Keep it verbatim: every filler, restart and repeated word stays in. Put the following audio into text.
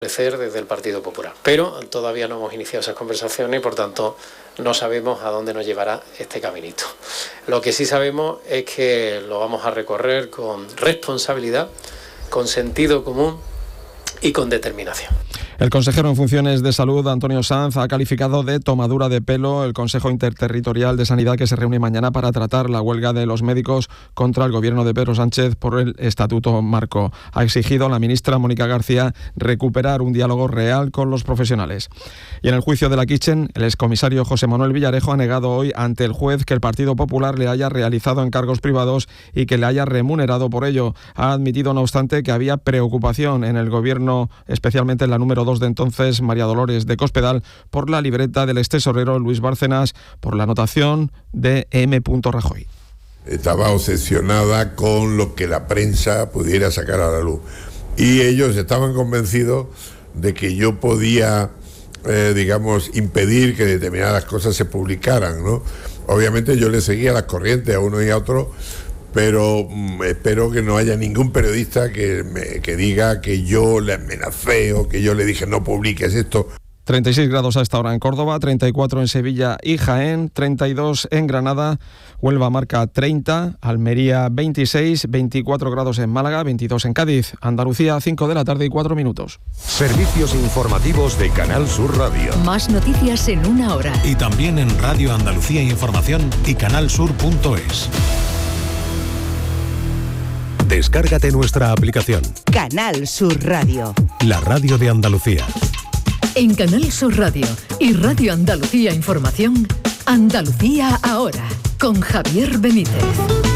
desde el Partido Popular, pero todavía no hemos iniciado esas conversaciones y por tanto no sabemos a dónde nos llevará este caminito. Lo que sí sabemos es que lo vamos a recorrer con responsabilidad, con sentido común y con determinación. El consejero en funciones de Salud, Antonio Sanz, ha calificado de tomadura de pelo el Consejo Interterritorial de Sanidad que se reúne mañana para tratar la huelga de los médicos contra el gobierno de Pedro Sánchez por el Estatuto Marco. Ha exigido a la ministra Mónica García recuperar un diálogo real con los profesionales. Y en el juicio de la Kitchen, el excomisario José Manuel Villarejo ha negado hoy ante el juez que el Partido Popular le haya realizado encargos privados y que le haya remunerado por ello. Ha admitido, no obstante, que había preocupación en el gobierno, especialmente en la número dos de entonces, María Dolores de Cospedal, por la libreta del extesorero Luis Bárcenas, por la anotación de M. Rajoy. Estaba obsesionada con lo que la prensa pudiera sacar a la luz. Y ellos estaban convencidos de que yo podía, eh, digamos, impedir que determinadas cosas se publicaran, ¿no? Obviamente yo le seguía las corrientes a uno y a otro, pero mm, espero que no haya ningún periodista que, me, que diga que yo le amenacé o que yo le dije no publiques esto. treinta y seis grados a esta hora en Córdoba, treinta y cuatro en Sevilla y Jaén, treinta y dos en Granada, Huelva marca treinta, Almería veintiséis, veinticuatro grados en Málaga, veintidós en Cádiz, Andalucía cinco de la tarde y cuatro minutos. Servicios informativos de Canal Sur Radio. Más noticias en una hora. Y también en Radio Andalucía Información y canalsur punto es. Descárgate nuestra aplicación. Canal Sur Radio. La radio de Andalucía. En Canal Sur Radio y Radio Andalucía Información, Andalucía ahora, con Javier Benítez.